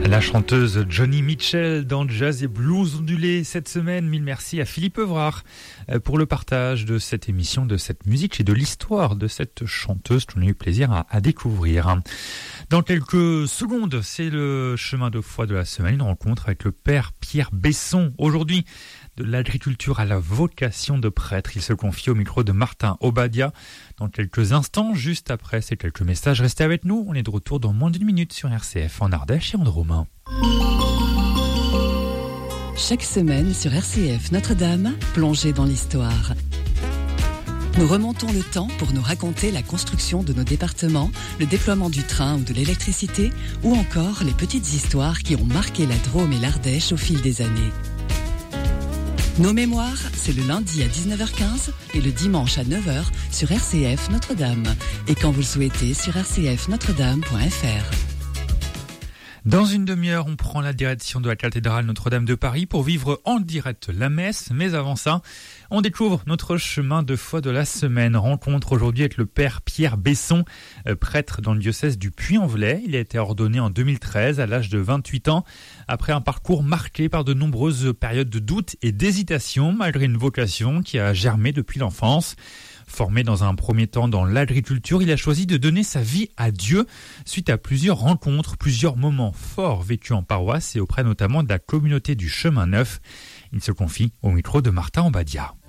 La chanteuse Joni Mitchell dans Jazz et Blues ondulé cette semaine. Mille merci à Philippe Evrard pour le partage de cette émission, de cette musique et de l'histoire de cette chanteuse qu'on a eu plaisir à découvrir. Dans quelques secondes, c'est le chemin de foi de la semaine, une rencontre avec le père Pierre Besson. Aujourd'hui, de l'agriculture à la vocation de prêtre, il se confie au micro de Martin Obadia. Dans quelques instants, juste après ces quelques messages, restez avec nous. On est de retour dans moins d'une minute sur RCF en Ardèche et en Drôme. Chaque semaine sur RCF Notre-Dame, plongez dans l'histoire. Nous remontons le temps pour nous raconter la construction de nos départements, le déploiement du train ou de l'électricité, ou encore les petites histoires qui ont marqué la Drôme et l'Ardèche au fil des années. Nos mémoires, c'est le lundi à 19h15 et le dimanche à 9h sur RCF Notre-Dame. Et quand vous le souhaitez, sur rcfnotredame.fr. Dans une demi-heure, on prend la direction de la cathédrale Notre-Dame de Paris pour vivre en direct la messe. Mais avant ça, on découvre notre chemin de foi de la semaine. Rencontre aujourd'hui avec le père Pierre Besson, prêtre dans le diocèse du Puy-en-Velay. Il a été ordonné en 2013 à l'âge de 28 ans, après un parcours marqué par de nombreuses périodes de doute et d'hésitation, malgré une vocation qui a germé depuis l'enfance. Formé dans un premier temps dans l'agriculture, il a choisi de donner sa vie à Dieu suite à plusieurs rencontres, plusieurs moments forts vécus en paroisse et auprès notamment de la communauté du Chemin Neuf. Il se confie au micro de Martin Obadia.